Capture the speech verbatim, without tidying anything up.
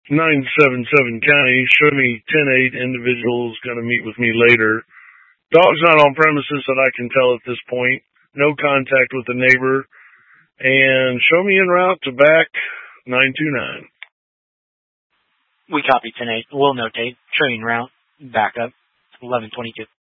nine seven seven County. Show me ten eight individuals going to meet with me later. Dog's not on premises that I can tell at this point. No contact with the neighbor. And show me en route to back nine two nine. We copy ten eight. We'll notate. Showing route. Backup. eleven twenty-two.